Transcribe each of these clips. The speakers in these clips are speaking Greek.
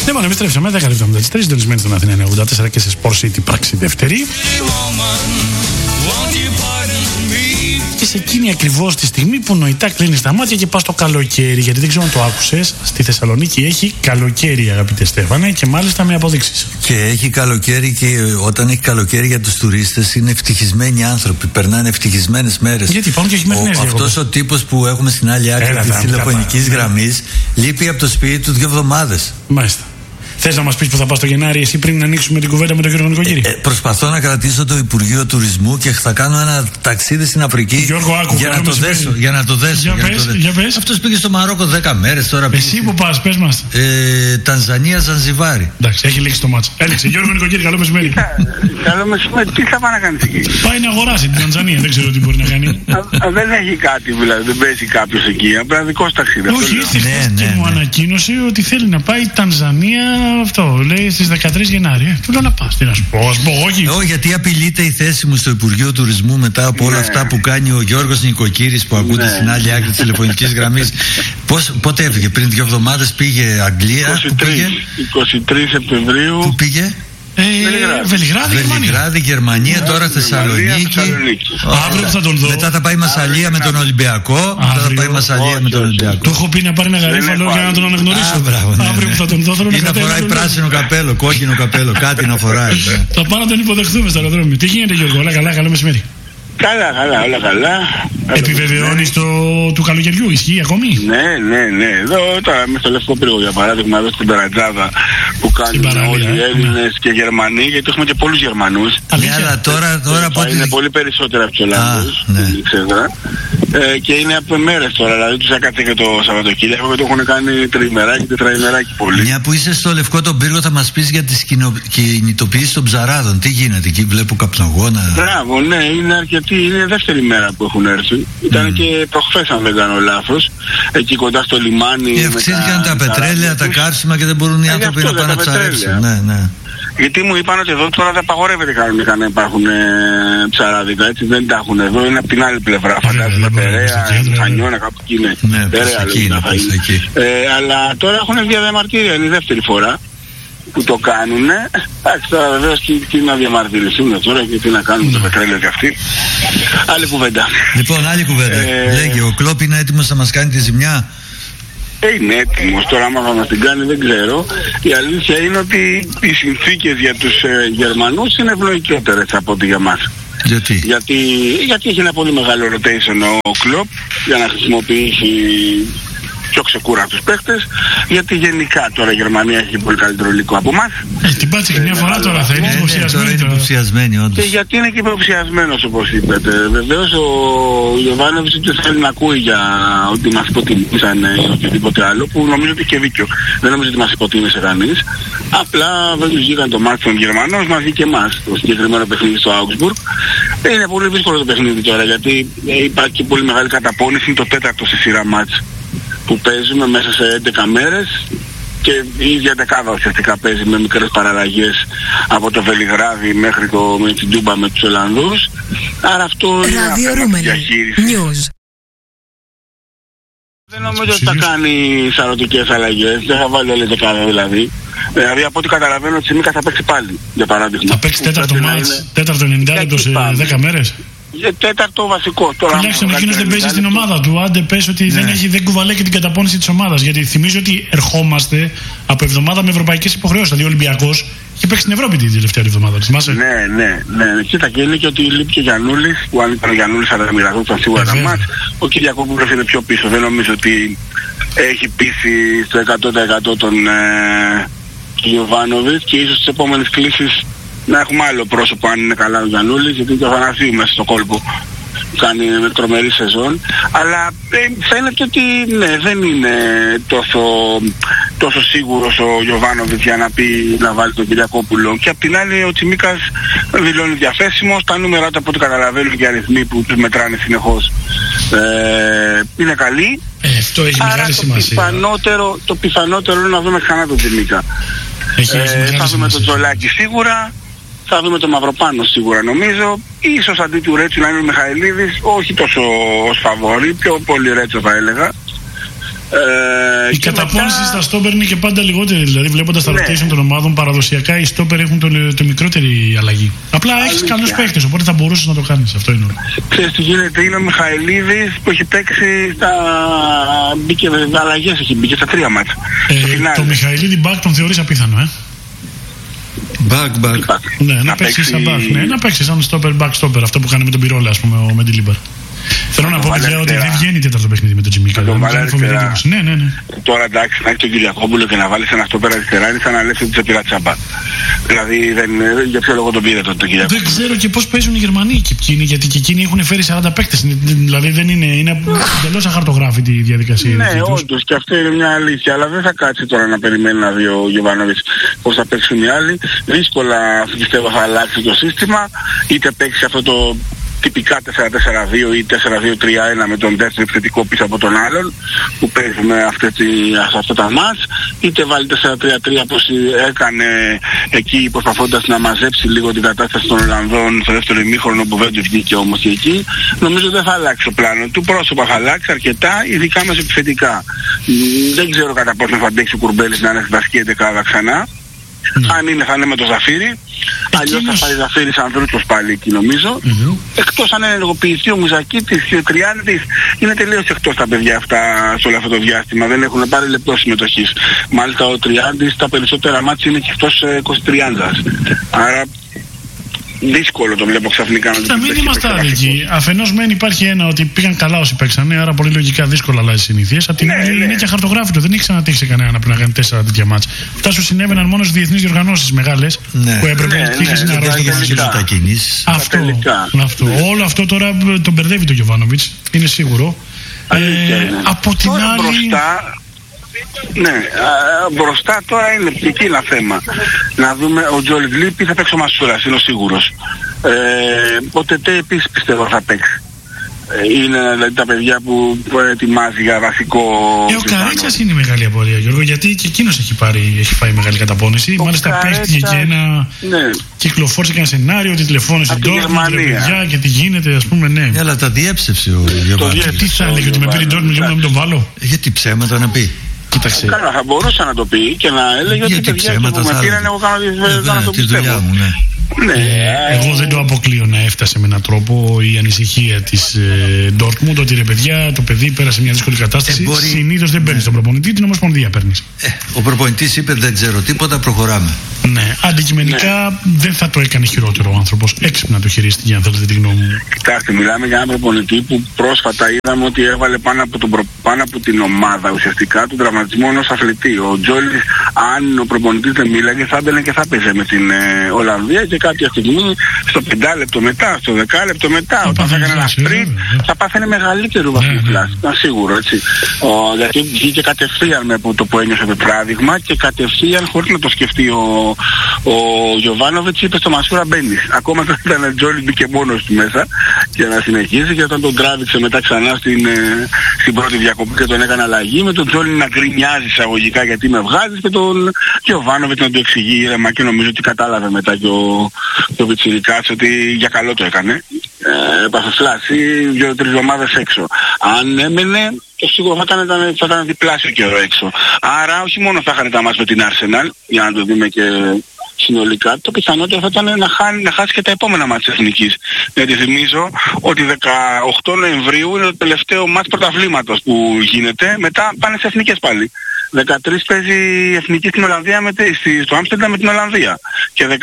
Λοιπόν, επιστρέψαμε 10 λεπτά μετά τις 3, συντονισμένοι στον Αθήνα 94 και σε Sport City πράξη δεύτερη. Και σε εκείνη ακριβώς τη στιγμή που νοητά κλείνεις τα μάτια και πας στο καλοκαίρι. Γιατί δεν ξέρω αν το άκουσες, στη Θεσσαλονίκη έχει καλοκαίρι, αγαπητέ Στέφανε, και μάλιστα με αποδείξεις. Και έχει καλοκαίρι, και όταν έχει καλοκαίρι για τους τουρίστες είναι ευτυχισμένοι άνθρωποι. Περνάνε ευτυχισμένες μέρες. Γιατί υπάρχουν και χειμερινές διακοπές. Αυτός ο τύπος που έχουμε στην άλλη άκρη της τηλεφωνικής γραμμής λείπει από το σπίτι του 2 εβδομάδες. Μάλιστα. Θες να μας πεις που θα πας το Γενάρη, εσύ, πριν να ανοίξουμε την κουβέντα με τον Γιώργο Νοικοκύρη? Προσπαθώ να κρατήσω το Υπουργείο Τουρισμού και θα κάνω ένα ταξίδι στην Αφρική. Γιώργο, για να το δέσω. Για πες. Αυτός πήγε στο Μαρόκο 10 μέρες τώρα. Εσύ που πας, πες μας. Τανζανία, Ζανζιβάρι. Εντάξει, έχει λήξει το μάτσο. Έλεξε. Γιώργο Νοικοκύρη, καλό μεσημέρι. Καλό μεσημέρι, τι θα πάει να κάνει εκεί? Πάει να αγοράσει την Τανζανία, δεν ξέρω τι μπορεί να κάνει. Δεν έχει κάτι, δηλαδή, δεν παίζει κάποιο εκεί. Απλά δικό ταξίδι. Όχι, ήρθε χθες και μου ανακοίνωσε ότι θέλει να πάει Τανζανία, αυτό λέει, στις 13 Γενάρη. Του λέω να πας, τι να σου πω, όχι. Όχι, γιατί απειλείται η θέση μου στο Υπουργείο Τουρισμού μετά από όλα αυτά που κάνει ο Γιώργος Νοικοκύρης που ακούτε στην άλλη άκρη της τηλεφωνικής γραμμής. Πότε έφυγε, πριν 2 εβδομάδες πήγε Αγγλία? 23 Σεπτεμβρίου. Πού πήγε? Βελιγράδι, Γερμανία, τώρα Θεσσαλονίκη. Αύριο θα τον δω. Μετά θα πάει Μασσαλία με τον Ολυμπιακό. Του έχω πει να πάρει ένα γαρίφαλο για να τον αναγνωρίσω. Αύριο που θα τον δω, θέλω να κρατήσω. Να φοράει πράσινο καπέλο, κόκκινο καπέλο, κάτι να φοράει. Θα πάω να τον υποδεχθούμε στο αεροδρόμιο. Τι γίνεται, Γιώργο? Όλα καλά, καλό μεσημέρι. Καλά, όλα καλά. Επιβεβαιώνεις του καλοκαιριού, ισχύει ακόμη? Ναι. Εδώ τώρα με στο Λευκό Πύργο, για παράδειγμα, εδώ στην Περατζάδα που κάνουν όλοι οι Έλληνες και Γερμανοί, γιατί έχουμε και πολλούς Γερμανούς. Ναι, αλλά τώρα είναι πολύ περισσότερα από τους Ολλανδούς, και είναι από μέρες τώρα, δηλαδή τους έκατσε και το Σαββατοκύριακο και το έχουν κάνει τριημεράκι, τετραημεράκι πολύ. Μια που είσαι στο Λευκό τον Πύργο, θα μας πεις για τις κινητοποιήσεις των ψαράδων. Τι γίνεται εκεί, βλέπω καπνογόνα. Μπράβο, ναι, είναι αρκετή. Είναι δεύτερη μέρα που έχουν έρθει. Ήταν και προχθές, αν δεν κάνω λάθος, εκεί κοντά στο λιμάνι. Αυξήθηκαν τα πετρέλαια, τα καύσιμα και δεν μπορούν οι άνθρωποι να πάνε να ψαρέψουν. Ναι. Γιατί μου είπαν ότι εδώ τώρα δεν απαγορεύεται κανονικά να υπάρχουν ψαράδικα, έτσι δεν τα έχουν εδώ, είναι από την άλλη πλευρά. Φαντάζομαι Περαία, Χανιώνα, κάπου εκεί είναι. Ναι, εκεί. Αλλά τώρα έχουν διαμαρτύρια, είναι η δεύτερη φορά που το κάνουνε. Εντάξει, τώρα βεβαίως τι να διαμαρτυρηθούν τώρα και τι να κάνουν το πετρέλαιο και αυτοί. Άλλη κουβέντα. Λοιπόν, άλλη κουβέντα. Λέγε, ο Κλόπ είναι έτοιμος να μας κάνει τη ζημιά? Είναι έτοιμος, τώρα άμα θα μας την κάνει δεν ξέρω. Η αλήθεια είναι ότι οι συνθήκες για τους Γερμανούς είναι ευνοϊκότερες από ό,τι για μας. Γιατί έχει ένα πολύ μεγάλο rotation ο Κλόπ για να χρησιμοποιήσει πιο ξεκούραστους παίχτες, γιατί γενικά τώρα η Γερμανία έχει πολύ καλύτερο υλικό από εμάς. Την πάτησε και μια φορά τώρα, θα είναι υποψιασμένη όντως. Και γιατί είναι και υποψιασμένος, όπως είπατε. Βεβαίως ο Γιοβάνοβιτς δεν θέλει να ακούει για ότι μας υποτιμήσαν ή οτιδήποτε άλλο, που νομίζω ότι και δίκιο. Δεν νομίζω ότι μας υποτίμησε κανείς. Απλά δεν τους βγήκαν το μάτι των Γερμανών, μας βγήκε εμάς το συγκεκριμένο παιχνίδι στο Augsburg. Είναι πολύ δύσκολο το παιχνίδι τώρα, γιατί υπάρχει πολύ μεγάλη καταπώνηση, είναι το τέταρτο στη σειρά μάτς που παίζουμε μέσα σε 11 μέρες και η ίδια δεκάδα ουσιαστικά παίζει με μικρές παραλλαγές από το Βελιγράδι μέχρι με την Τούμπα με τους Ολλανδούς. Άρα αυτό είναι ένα διαχείριση. Δεν νομίζω ότι θα κάνει σαρωτικές αλλαγές, δεν θα βάλει όλες δεκάδα δηλαδή. Δηλαδή από ό,τι καταλαβαίνω ότι Τσιμίκα θα παίξει πάλι, για παράδειγμα. Θα παίξει τέταρτο μάτς, τέταρτο 90 λεπτό σε 10 μέρες. Τέταρτο βασικό. Τουλάχιστον εκείνος δεν παίζει στην ομάδα του. Άντε πες ότι δεν κουβαλάει και την καταπώνηση της ομάδας. Γιατί θυμίζω ότι ερχόμαστε από εβδομάδα με ευρωπαϊκές υποχρεώσεις. Δηλαδή ο Ολυμπιακός είχε παίξει στην Ευρώπη την τελευταία εβδομάδα. Θυμάσαι? Ναι. Κοίτα, και είναι και ότι λείπει και ο Γιαννούλης, που αν ήταν ο Γιαννούλης θα τα μοιραζόταν σίγουρα τα μάτς. Ο Κυριακόπουλος είναι πιο πίσω. Δεν νομίζω ότι έχει πείσει στο 100% τον Γιοβάνοβιτς, και ίσως στις επόμενες κλήσεις να έχουμε άλλο πρόσωπο αν είναι καλά ο Γιαννούλης, γιατί είναι και ο Θανασίου μέσα στο κόλπο. Κάνει με τρομερή σεζόν. Αλλά φαίνεται ότι δεν είναι τόσο σίγουρος ο Γιοβάνοβιτς για να πει να βάλει τον Κυριακόπουλο. Και απ' την άλλη ο Τσιμίκας δηλώνει διαθέσιμος. Τα νούμερα του από ό,τι καταλαβαίνουν και οι αριθμοί που τους μετράνε συνεχώς είναι καλοί. Αυτό έχει μεγάλη σημασία. Το πιθανότερο είναι να δούμε ξανά τον Τσιμίκα. Θα δούμε τον Τζολάκη σίγουρα. Θα δούμε τον Μαυροπάνο σίγουρα νομίζω. Ίσως αντί του Ρέτσου να είναι ο Μιχαηλίδης, όχι τόσο ως φαβόρι, πιο πολύ Ρέτσο θα έλεγα. Η καταπώνηση στα στόπερ είναι και πάντα λιγότερη. Δηλαδή, βλέποντας τα rotation των ομάδων, παραδοσιακά οι στόπερ έχουν το μικρότερη αλλαγή. Απλά έχεις καλούς παίκτες, οπότε θα μπορούσες να το κάνεις. Αυτό είναι. Ξέρεις τι γίνεται, είναι ο Μιχαηλίδης που έχει παίξει στα. Μπήκε αλλαγές, έχει μπήκε στα 3 μάτς. Το Μιχαηλίδη back τον θεωρείς απίθανο, Back. Ναι, να παίξει σαν back. Ναι, να παίξει σαν back stopper. Αυτό που κάνει με τον Πυρόλα, ας πούμε, ο Μεντιλίμπαρ. Θέλω να πω παιδιά ότι δεν βγαίνει τέταρτο παιχνίδι με τον Τζιμίκα. Ναι. Τώρα εντάξει, να έχει τον Κυριακόπουλο και να βάλει ένα στόπερ αριστερά είναι σαν να λες ότι σε πήρα τσάμπα. Δηλαδή για ποιο λόγο τον πήρε τότε τον Κυριακόπουλο. Δεν ξέρω και πώς παίζουν οι Γερμανοί και ποιοι είναι, γιατί και εκείνοι έχουν φέρει 40 παίκτες. Δηλαδή δεν είναι εντελώς αχαρτογράφητη η διαδικασία. Ναι, όντως και αυτό είναι μια αλήθεια. Αλλά δεν θα κάτσει τώρα να περιμένει να δει ο Γιοβάνοβιτς πώς θα παίξουν οι άλλοι. Δύσκολα πιστεύω θα αλλάξει το σύστημα, είτε παίξει αυτό το τυπικά 4-4-2 ή 4-2-3-1 με τον δεύτερο επιθετικό πίσω από τον άλλον που παίζει με αυτά τα μάτς, είτε βάλει 4-3-3 όπως έκανε εκεί προσπαθώντας να μαζέψει λίγο την κατάσταση των Ολλανδών στο δεύτερο ημίχρονο που δεν του βγήκε όμως και εκεί. Νομίζω δεν θα αλλάξει το πλάνο του, πρόσωπα θα αλλάξει αρκετά, ειδικά μέσα επιθετικά. Δεν ξέρω κατά πόσο θα αντέξει ο Κουρμπέλης να είναι στη βασική εντεκάδα ξανά. Αν είναι θα είναι με το Ζαφύρι, αλλιώς θα πάει Ζαφύρι σαν Ανδρούτσος πάλι εκεί νομίζω. Εκτός αν ενεργοποιηθεί ο Μουζακίτης και ο Τριάντης, είναι τελείως εκτός τα παιδιά αυτά σε όλο αυτό το διάστημα, δεν έχουν πάρει λεπτό συμμετοχής. Μάλιστα ο Τριάντης τα περισσότερα μάτς είναι και εκτός 23. Άρα δύσκολο το βλέπω ξαφνικά να το μην είμαστε άδικοι. Αφενός μεν υπάρχει ένα ότι πήγαν καλά όσοι παίξανε, άρα πολύ λογικά δύσκολα αλλάζει συνήθειες. Απ' την άλλη είναι και αχαρτογράφητο. Δεν έχει ξανατύχει σε κανένα να κάνει 4 τέτοια μάτς. Αυτά σου συνέβαιναν μόνο στις διεθνείς διοργανώσεις μεγάλες που έπρεπε και είχες ένα ρόλο. Όλο αυτό τώρα τον μπερδεύει το Γιοβάνοβιτς, είναι σίγουρο. Από την άλλη. Ναι, μπροστά τώρα είναι εκεί ένα θέμα. Να δούμε, ο Τζόλι λείπει, θα παίξει ο Μασούρας, είναι ο σίγουρος. Ο Τετέ επίσης πιστεύω θα παίξει. Είναι δηλαδή τα παιδιά που ετοιμάζει για βασικό. Ο Καρίτσας είναι η μεγάλη απορία, Γιώργο, γιατί και εκείνος έχει φάει μεγάλη καταπώνηση. Μάλιστα παίχτηκε και ένα. Κυκλοφόρησε και ένα σενάριο ότι τηλεφώνησε τον παιδιά και τι γίνεται, ας πούμε, ναι. Αλλά τα διέψευσε ο Γιωβάνοβιτς. Τι θα έλεγε, ότι με πήρε τον Ντόρτμουντ να μην τον βάλω. Γιατί ψέματα να πει. Κοίταξε. Καλά, θα μπορούσε να το πει και να έλεγε ότι παιδιά που με πήραν εγώ κάνω το πιστεύω. Εγώ δεν το αποκλείω να έφτασε με έναν τρόπο η ανησυχία της Ντόρτμουντ ότι ρε παιδιά, το παιδί πέρασε μια δύσκολη κατάσταση. Συνήθως δεν παίρνει τον προπονητή, την Ομοσπονδία παίρνει. Ο προπονητής είπε δεν ξέρω τίποτα, προχωράμε. Ναι, αντικειμενικά δεν θα το έκανε χειρότερο ο άνθρωπος. Έξυπνα το χειρίστηκε, αν θέλετε τη γνώμη μου. Κοιτάξτε, μιλάμε για έναν προπονητή που πρόσφατα είδαμε ότι έβαλε πάνω από την ομάδα ουσιαστικά τον τραυματισμό ενός αθλητή. Ο Τζόλις, αν ο προπονητής δεν μίλαγε, θα έμπαινε και θα παίζε με την Ολλανδία και κάποια στιγμή στο 5 λεπτό μετά, στο 10 λεπτό μετά, όταν θα έκανε ένα sprint, θα πάθαινε μεγαλύτερο βαθμό κλάση. Ήταν σίγουρο, έτσι. Γιατί βγήκε κατευθείαν με το που ένιωσε το παράδειγμα και κατευθείαν χωρίς να το σκεφτεί ο Γιοβάνοβιτς είπε στο Μασούρα μπαίνεις. Ακόμα όταν ήταν ο Τζόλι μπήκε μόνος του μέσα για να συνεχίσει και όταν τον τράβηξε μετά ξανά στην πρώτη διακοπή και τον έκανε αλλαγή, με τον Τζόλι να γκρινιάζει εισαγωγικά γιατί με βγάζεις και τον Γιοβάνοβιτς να του εξηγεί ήρεμα και νομίζω ότι κατάλαβε μετά και ο Πιτσιρικάς ότι για καλό το έκανε. Έπαθε φλάση 2-3 εβδομάδες έξω. Αν έμενε και σίγουρα θα ήταν διπλάσιο καιρό έξω. Άρα όχι μόνο θα είχαν τα μάτς με την Arsenal, για να το δούμε και συνολικά, το πιθανότερο θα ήταν να χάσει και τα επόμενα μάτς της Εθνικής. Γιατί θυμίζω ότι 18 Νοεμβρίου είναι το τελευταίο μάτς πρωταβλήματος που γίνεται, μετά πάνε σε εθνικές πάλι. 13 παίζει η Εθνική στην Ολλανδία στο Άμστερνταμ με την Ολλανδία και 16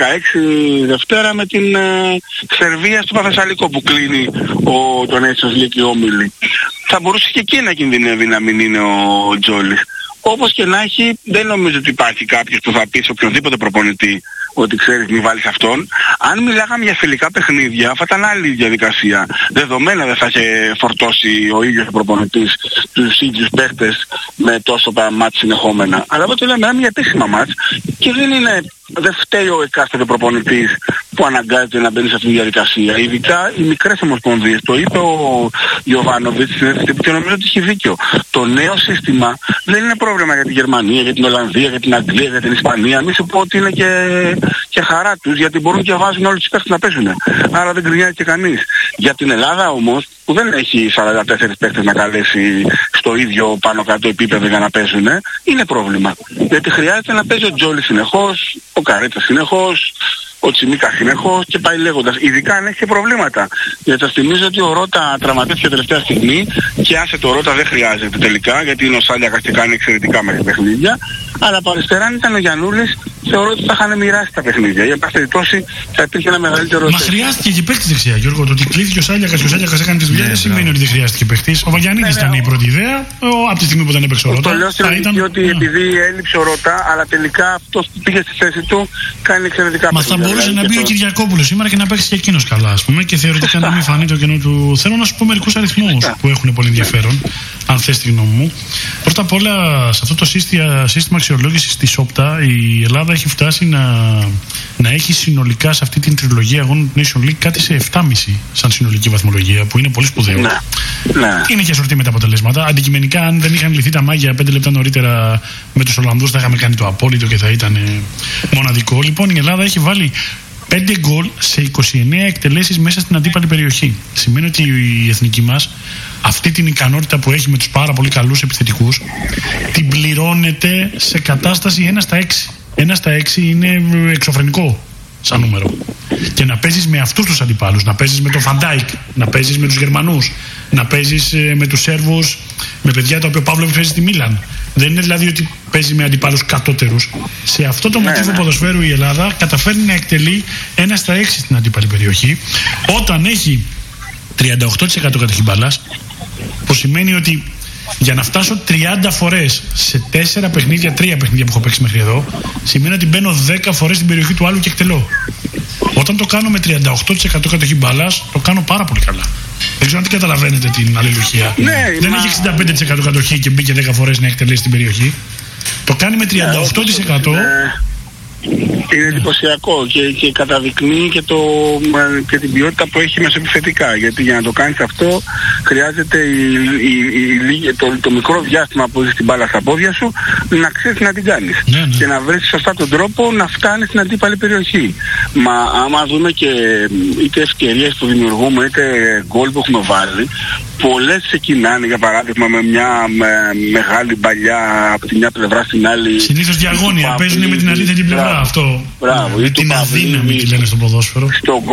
Δευτέρα με την Σερβία στο Παθεσσαλικό που κλείνει τον Nations League όμιλη. Θα μπορούσε και εκεί να κινδυνεύει να μην είναι ο Τζόλις. Όπως και να έχει, δεν νομίζω ότι υπάρχει κάποιος που θα πει σε οποιονδήποτε προπονητή ότι ξέρεις μη βάλεις αυτόν. Αν μιλάγαμε για φιλικά παιχνίδια θα ήταν άλλη διαδικασία. Δεδομένα δεν θα είχε φορτώσει ο ίδιος ο προπονητής τους ίδιους παίχτες με τόσο μάτς συνεχόμενα. Αλλά εδώ το λέμε για επίσημα μάτς και δεν φταίει ο εκάστοτε προπονητής που αναγκάζεται να μπαίνει σε αυτή τη διαδικασία. Ειδικά οι μικρές ομοσπονδίες. Το είπε ο Γιοβάνοβιτς και νομίζω ότι έχει δίκιο. Το νέο σύστημα δεν είναι πρόβλημα για τη Γερμανία, για την Ολλανδία, για την Αγγλία, για την Ισπανία. Μη σου πω ότι είναι και χαρά τους, γιατί μπορούν και βάζουν όλους τους παίκτες να παίζουν. Άρα δεν κρινιάζει και κανείς. Για την Ελλάδα όμως, που δεν έχει 44 παίκτες να καλέσει στο ίδιο πάνω κάτω επίπεδο για να παίζουν, είναι πρόβλημα. Γιατί χρειάζεται να παίζει ο Τζόλι συνεχώς, ο Καρέτσα συνεχώς, ο Τσιμίκα συνεχώς και πάει λέγοντας. Ειδικά αν έχει και προβλήματα. Γιατί σας θυμίζω ότι ο Ρώτα τραυματίστηκε τελευταία στιγμή και άσε το Ρώτα δεν χρειάζεται τελικά, γιατί είναι ο Σάλιακας και κάνει εξαιρετικά με τα παιχνίδια. Αλλά από αριστερά αν ήταν ο Γιαννούλης, θεωρώ ότι θα είχαν μοιράσει τα παιχνίδια. Για πάση περιπτώσει θα υπήρχε ένα μεγαλύτερο. Μα χρειάστηκε και παίκτης δεξιά, Γιώργο. Το ότι κλείθηκε ο Σάλιακας και ο Σάλιακας έκανε τη δουλειά δεν σημαίνει ότι δεν χρειάστηκε παίκτης. Ο Βαγιαννίδης ήταν η πρώτη ιδέα, από τη στιγμή που δεν έπαιξε ο Ρώτα. Το λέω στην λογική ότι επειδή έλειψε ο Ρώτα, αλλά τελικά αυτός που πήγε στη θέση του κάνει εξαιρετικά παιχνίδια. Μα θα μπορούσε να μπει ο Κυριακόπουλος σήμερα και να παίξει και εκείνος καλά, ας πούμε, και θεωρητικά να μην φανεί το κενό του. Θέλω να σου πω μερικούς αριθμούς που έχουν πολύ ενδιαφέρον, αν θες τη γνώμη μου. Πρώτα απ' όλα, σε αυτό το σύστημα αξιολόγησης της ΟΠΤΑ, η Ελλάδα έχει φτάσει να έχει συνολικά σε αυτή την τριλογία αγώνων του Nation League κάτι σε 7,5 σαν συνολική βαθμολογία, που είναι πολύ σπουδαίο. Ναι. Είναι και σορτή με τα αποτελέσματα. Αντικειμενικά, αν δεν είχαν λυθεί τα μάγια 5 λεπτά νωρίτερα με τους Ολλανδούς, θα είχαμε κάνει το απόλυτο και θα ήταν μοναδικό. Λοιπόν, η Ελλάδα έχει βάλει 5 γκολ σε 29 εκτελέσεις μέσα στην αντίπαλη περιοχή. Σημαίνει ότι η εθνική μας αυτή την ικανότητα που έχει με τους πάρα πολύ καλούς επιθετικούς την πληρώνεται σε κατάσταση 1 στα 6. 1 στα 6 είναι εξωφρενικό σαν νούμερο. Και να παίζεις με αυτούς τους αντιπάλους, να παίζεις με τον Φαντάικ, να παίζεις με τους Γερμανούς, να παίζεις με τους Σέρβους, με παιδιά τα οποία ο Παύλοβιτς παίζει στη Μίλαν. Δεν είναι δηλαδή ότι παίζει με αντιπάλους κατώτερους. Σε αυτό το μοτίβο ποδοσφαίρου η Ελλάδα καταφέρνει να εκτελεί 1 στα 6 στην αντίπαλη περιοχή, όταν έχει 38% κατοχή μπάλας, που σημαίνει ότι για να φτάσω 30 φορές σε 4 παιχνίδια, 3 παιχνίδια που έχω παίξει μέχρι εδώ, σημαίνει ότι μπαίνω 10 φορές στην περιοχή του άλλου και εκτελώ. Όταν το κάνω με 38% κατοχή μπάλας, το κάνω πάρα πολύ καλά. Δεν ξέρω αν καταλαβαίνετε την αλληλουχία. Δεν έχει 65% κατοχή και μπήκε 10 φορές να εκτελέσει την περιοχή. Το κάνει με 38%. Είναι εντυπωσιακό και καταδεικνύει και την ποιότητα που έχει μεσοεπιθετικά. Γιατί για να το κάνεις αυτό χρειάζεται το μικρό διάστημα που έχεις την μπάλα στα πόδια σου να ξέρεις να την κάνεις. Και να βρεις σωστά τον τρόπο να φτάνεις στην αντίπαλη περιοχή. Μα άμα δούμε και είτε ευκαιρίες που δημιουργούμε είτε γκολ που έχουμε βάλει, πολλές ξεκινάνε για παράδειγμα με μια μεγάλη παλιά από τη μια πλευρά στην άλλη. Συνήθως διαγώνια, παίζουν με την αλήθεια την πλευρά. Αυτό. Μπράβο, με την αδύναμη τη λένε στο ποδόσφαιρο.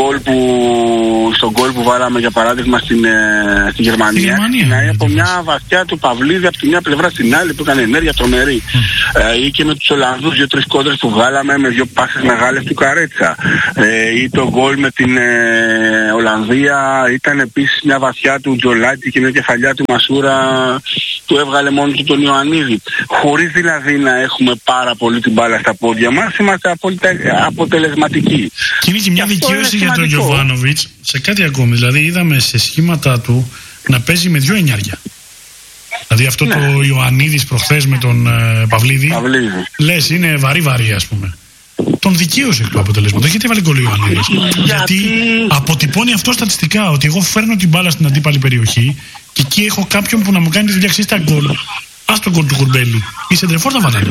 Στο γκολ που βάλαμε για παράδειγμα στη Γερμανία. Από μια βαθιά του Παυλίδη από τη μια πλευρά στην άλλη που έκανε ενέργεια τρομερή. Ή και με τους Ολλανδούς 2-3 κόντρες που βγάλαμε με 2 πάσες μεγάλες του Καρέτσα. Ή το γκολ με την Ολλανδία ήταν επίσης μια βαθιά του Τζολάκη και μια κεφαλιά του Μασούρα του έβγαλε μόνο του τον Ιωαννίδη. Χωρίς δηλαδή να έχουμε πάρα πολύ την μπάλα στα πόδια μας, είμαστε απόλυτα αποτελεσματικοί. Και είναι και μια δικαίωση για τον Γιοβάνοβιτς σε κάτι ακόμη. Δηλαδή είδαμε σε σχήματα του να παίζει με 2 εννιάρια. Δηλαδή αυτό το Ιωαννίδης προχθές με τον Παυλίδη, λες είναι βαρύ ας πούμε. Τον δικαίωσε εκ του αποτελέσματος. Γιατί έβαλε γκολ ο Ιωαννίδης? Γιατί αποτυπώνει αυτό στατιστικά ότι εγώ φέρνω την μπάλα στην αντίπαλη περιοχή και εκεί έχω κάποιον που να μου κάνει τη δουλειά. Ξέρεις τα γκολ. Ας τον γκολ του Κουρμπέλη. Η σεντρεφόρ τα βάλανε.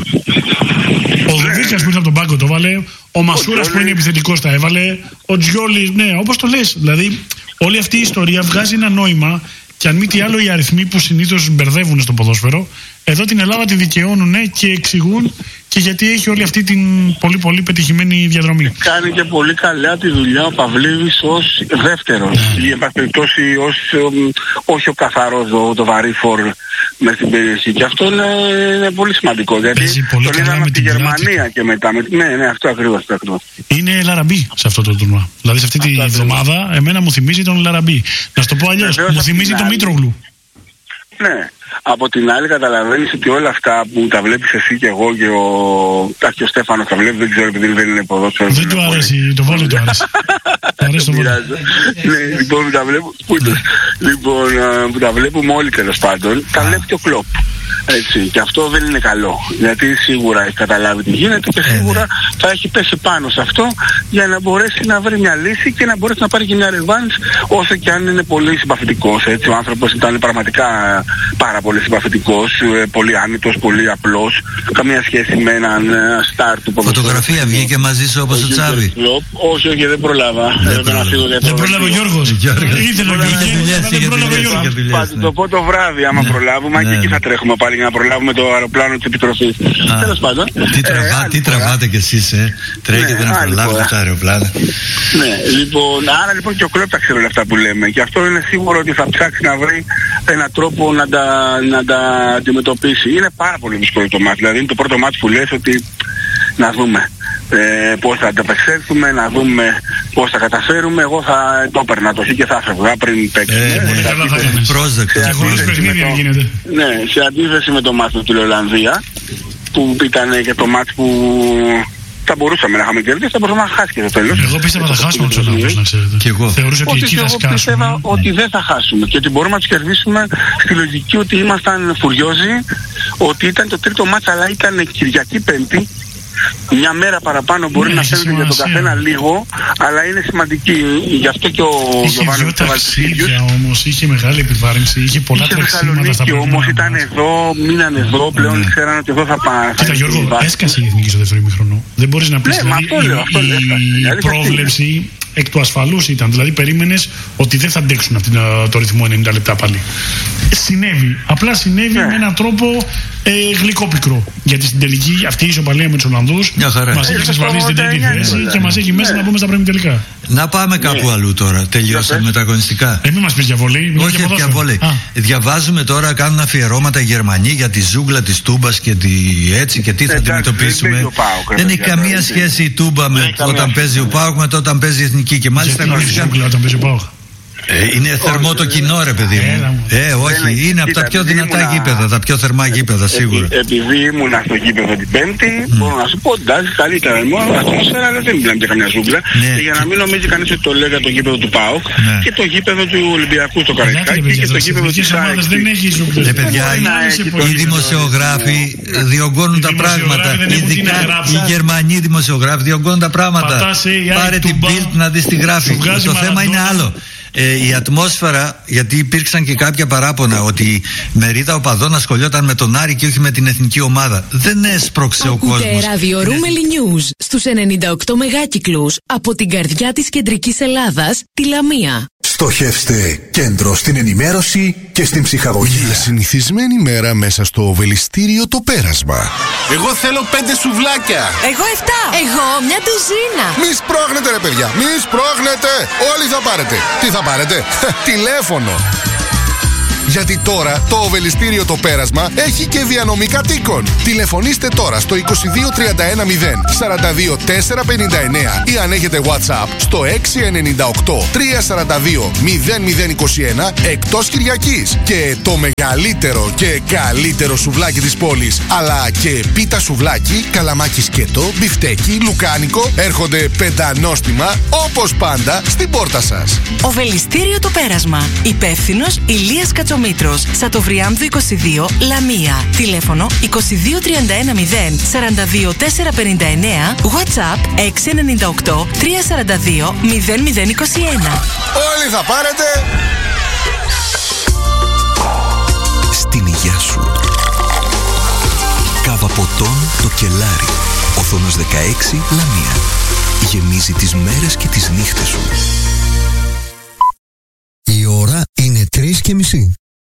Ο Δουβίκας που ήρθε από τον πάγκο το έβαλε. Ο Μασούρας που είναι επιθετικός τα έβαλε. Ο Τζιόλης, ναι, όπως το λες. Δηλαδή όλη αυτή η ιστορία βγάζει ένα νόημα. Και αν μη τι άλλο, οι αριθμοί που συνήθως μπερδεύουν στο ποδόσφαιρο, εδώ την Ελλάδα τη δικαιώνουν και εξηγούν και γιατί έχει όλη αυτή την πολύ πολύ πετυχημένη διαδρομή. Κάνει και πολύ καλά τη δουλειά ο Παυλίδης ως δεύτερος. Για πάση περιπτώσει, όχι ο καθαρός, το βαρύ φορ μες στην περιοχή. Και αυτό είναι πολύ σημαντικό. Γιατί τον είδαμε από τη Γερμανία και μετά. Ναι, αυτό ακριβώς. Είναι Λαραμπή σε αυτό το τουρνουά. Δηλαδή σε αυτή τη εβδομάδα εμένα μου θυμίζει τον Λαραμπή. Να σου το πω αλλιώς, μου θυμίζει τον Μήτρογλου. Ναι. Από την άλλη καταλαβαίνεις ότι όλα αυτά που τα βλέπεις εσύ και εγώ και ο Στέφανος τα βλέπει, δεν ξέρω επειδή δεν είναι ποδόσφαιρο. Δεν του άρεσε, το βόλιο του άρεσε. Ναι, λοιπόν, που τα βλέπουμε όλοι τέλος πάντων, τα βλέπει και ο Κλοπ. Έτσι, και αυτό δεν είναι καλό. Γιατί σίγουρα έχει καταλάβει τι γίνεται και σίγουρα θα έχει πέσει πάνω σε αυτό για να μπορέσει να βρει μια λύση και να μπορέσει να πάρει και μια ρεβάνς, όσο και αν είναι πολύ συμπαθητικός. Έτσι, ο άνθρωπος ήταν πραγματικά πάρα πολύ συμπαθητικός, πολύ άνετος, πολύ απλός. Καμία σχέση με έναν στάρ του ποδοσφαίρου. Φωτογραφία βγήκε μαζί σου όπως ο Τσάβη? Όχι, δεν πρόλαβα. Δεν πρόλαβε ο Γιώργος. Ήθελε δεν πρόλαβε ο Γιώργος. Θα το πω το βράδυ άμα προλάβουμε και εκεί θα τρέχουμε πάλι για να προλάβουμε το αεροπλάνο της Επιτροφής. Τέλος πάντων. Τι τραβάτε κι εσείς, τρέχετε να προλάβετε τα αεροπλάνα. Ναι, λοιπόν, άρα λοιπόν και ο Κλόπ τα ξέρει όλα αυτά που λέμε. Και αυτό είναι σίγουρο ότι θα ψάξει να βρει έναν τρόπο να τα αντιμετωπίσει. Είναι πάρα πολύ δύσκολο το μάτι. Δηλαδή είναι το πρώτο μάτι που λες ότι να δούμε πώς θα ανταπεξέλθουμε, να δούμε πώς θα καταφέρουμε. Εγώ θα το έπαιρνα το χ και θα έφευγα πριν παίξουμε. Πρόσδεκτο. Ναι, σε αντίθεση με το μάτι του Ολλανδία, που ήταν και το μάτι που θα μπορούσαμε να είχαμε κερδίσει, θα μπορούσαμε να χάσει και το τέλος. Εγώ πίστευα θα χάσουμε τους Ολλανδούς, να ξέρετε. Και εγώ. Θεωρούσα ότι εκεί θα σκάσουμε. Εγώ πίστευα ότι δεν θα χάσουμε και ότι μπορούμε να τους κερδίσουμε στη λογική ότι ήμασταν φουριόζοι, ότι ήταν το τρίτο μάτς, αλλά ήταν Κυριακή Πέμπτη. Μια μέρα παραπάνω μπορεί να φαίνεται για τον καθένα λίγο, αλλά είναι σημαντική. Γι' αυτό και ο Γιωβάνοβιτς είχε δύο ταξίδια όμως, είχε μεγάλη επιβάρυνση, είχε πολλά τρεξίματα στα προηγούμενα. Όμως ήταν εδώ, μείναν εδώ, πλέον ξέραν ότι εδώ θα πάνε. Κοίτα Γιώργο, έσκασε η Εθνική στο δεύτερο ημίχρονο. Δεν μπορείς να πεις, η πρόβλεψη εκ του ασφαλούς ήταν. Δηλαδή περίμενες ότι δεν θα αντέξουν το ρυθμό 90 λεπτά πάλι. Συνέβη. Απλά συνέβη με έναν τρόπο γλυκόπικρο. Γιατί στην τελική αυτή η ισοπαλία με τους Ολλανδούς μας έχει εξασφαλίσει την τρίτη θέση και μας έχει μέσα να μπούμε στα προημιτελικά. Να πάμε κάπου αλλού τώρα. Τελειώσαμε με τα αγωνιστικά. Μην μας πεις για βολή. Όχι για βολή. Διαβάζουμε τώρα, κάνουν αφιερώματα οι Γερμανοί για τη ζούγκλα της Τούμπας και έτσι και τι θα αντιμετωπίσουμε. Δεν έχει καμία σχέση η Τούμπα με όταν παίζει ο ΠΑΟΚ με όταν παίζει η Εθνική. Και μάλιστα όταν παίζει ο ΠΑΟΚ. Είναι θερμό το κοινό, ρε παιδί μου. Όχι, είναι από τα πιο δυνατά γήπεδα, τα πιο θερμά γήπεδα σίγουρα. Επειδή ήμουν στο γήπεδο την Πέμπτη, μπορώ να σου πω εντάξει, καλύτερα μόνο ατμόσφαιρα, αλλά δεν μιλάμε για καμιά ζούγκλα. Και για να μην νομίζει κανείς ότι το λέει για το γήπεδο του ΠΑΟΚ και το γήπεδο του Ολυμπιακού στο Καραϊσκάκι και το γήπεδο της ΑΕΚ. Δεν έχει ζούγκλες. Παιδιά, οι δημοσιογράφοι διωγγώνουν τα πράγματα. Ειδικά οι Γερμανοί δημοσιογράφοι διωγγώνουν τα πράγματα. Πάρε την Bild να δεις τι γράφει. Το θέμα είναι άλλο. Η ατμόσφαιρα, γιατί υπήρξαν και κάποια παράπονα ότι μερίδα οπαδών ασχολιόταν με τον Άρη και όχι με την εθνική ομάδα. Δεν έσπρωξε ο κόσμος. Ράδιο Ρούμελι News στους 98 μεγάκυκλους από την καρδιά της κεντρικής Ελλάδας, τη Λαμία. Στοχεύστε κέντρο στην ενημέρωση και στην ψυχαγωγία. Μια συνηθισμένη μέρα μέσα στο Οβελιστήριο το Πέρασμα. Εγώ θέλω 5 σουβλάκια. Εγώ 7. Εγώ μια ντουζίνα. Μη σπρώχνετε ρε παιδιά, μη σπρώχνετε. Όλοι θα πάρετε. Τι θα πάρετε? Τηλέφωνο. Γιατί τώρα το Οβελιστήριο το Πέρασμα έχει και διανομή κατοίκων. Τηλεφωνήστε τώρα στο 2231 0 42 459 ή αν έχετε WhatsApp στο 698 342 0021 εκτός Κυριακής. Και το μεγαλύτερο και καλύτερο σουβλάκι της πόλης, αλλά και πίτα σουβλάκι, καλαμάκι σκέτο, μπιφτέκι, λουκάνικο έρχονται πεντανόστιμα όπως πάντα στην πόρτα σας. Οβελιστήριο το Πέρασμα. Υπεύθυνος Ηλίας Κατσομήτρος. Σατοβριάμβου 22, Λαμία. Τηλέφωνο 2231 0 42 459, WhatsApp 698 342 0021. Όλοι θα πάρετε. Στην υγεία σου. Κάβα ποτών το Κελάρι. Οθόνος 16, Λαμία. Γεμίζει τις μέρες και τις νύχτες σου. Η ώρα είναι 3:30.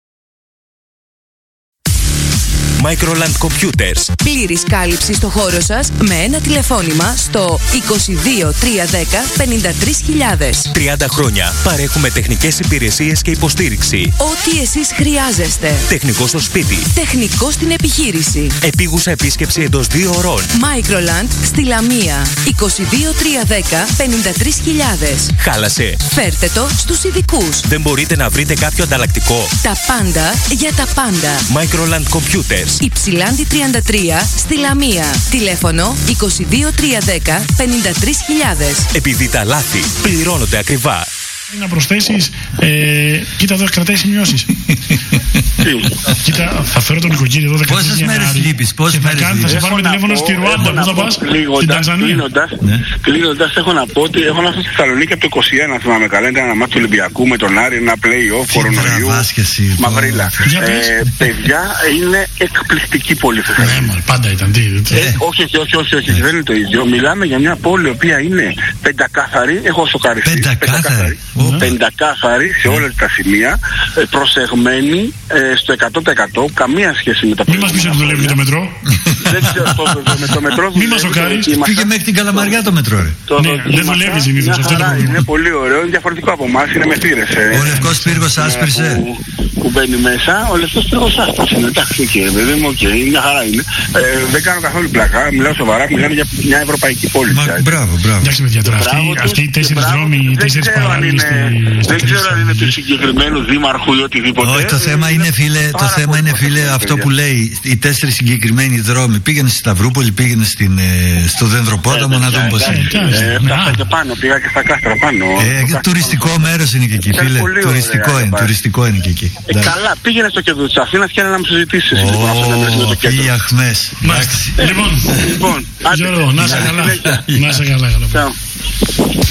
Microland Computers. Πλήρης κάλυψη στο χώρο σας με ένα τηλεφώνημα στο 22 310 53.000. 30 χρόνια παρέχουμε τεχνικές υπηρεσίες και υποστήριξη. Ό,τι εσείς χρειάζεστε. Τεχνικό στο σπίτι. Τεχνικό στην επιχείρηση. Επίγουσα επίσκεψη εντός 2 ωρών. Microland στη Λαμία. 22 310 53.000. Χάλασε. Φέρτε το στους ειδικούς. Δεν μπορείτε να βρείτε κάποιο ανταλλακτικό. Τα πάντα για τα πάντα. Microland Computers. Υψηλάντη 33 στη Λαμία. Τηλέφωνο 22 310 53.000. Επειδή τα λάθη πληρώνονται ακριβά. Να προσθέσεις, κοίτα εδώ, κρατάει σημειώσεις. Κοίτα, θα φέρω τον νοικοκύριο εδώ 10 μέρες. Πόσες μέρες λείπεις, πόσες μέρες λείπεις? Θα σε πάρουμε τηλέφωνο στη Ρουάντα, πού θα πας? Στην Τανζανία. Κλείνοντας, έχω να πω ότι έχω να έρθω στη Θεσσαλονίκη από το 21, θυμάμαι καλά. Ήταν ένα μάτι του Ολυμπιακού με τον Άρη, ένα play-off, κορονοϊού. Μαυρίλα. Παιδιά, είναι εκπληκτική πόλη Θεσσαλονίκη. Ναι, πάντα ήταν. Όχι, δεν είναι το ίδιο. Μιλάμε για μια πόλη η οποία είναι πεντακάθαρη. Έχω σοκαριστεί. Πεντακάθαρη σε όλα τα σημεία. Προσεγμένη στο 100%. Καμία σχέση με τα προηγούμενα. Μην μας πεις ότι δουλεύει το μετρό. Δεν ξέρω με το μετρό. Μην μας σοκάρεις. Πήγε μέχρι την Καλαμαριά το μετρό. Δεν δουλεύει συνήθως. Είναι πολύ ωραίο. Είναι διαφορετικό από εμάς. Είναι με θύρες. Ο Λευκός Πύργος άσπρισε. Που μπαίνει μέσα. Ο Λευκός Πύργος άσπρισε. Εντάξει, παιδί μου, μια χαρά είναι. Δεν κάνω καθόλου πλάκα. Μιλάω σοβαρά. Μιλάμε για μια ευρωπαϊκή πόλη. Μπράβο. Εντάξει, παιδιά, τώρα αυτοί οι 4 δρόμοι, οι 4 παράλληλοι. Δεν ξέρω αν είναι του συγκεκριμένου δήμαρχου ή οτιδήποτε. Όχι, το θέμα είναι, φίλε, αυτό που λέει. Οι 4 συγκεκριμένοι δρόμοι. Πήγαινε στη Σταυρούπολη, πήγαινε στο Δένδροπόταμο να δούμε πώς είναι. Έφτασα και πάνω, πήγα και στα κάστρα πάνω. Τουριστικό μέρος είναι και εκεί, φίλε. Τουριστικό είναι και εκεί. Καλά, πήγαινε στο κέντρο της Αθήνας και να μου συζητήσεις. Φίλια Αχμές. Λοιπόν, Γιώργο, να είσαι καλά.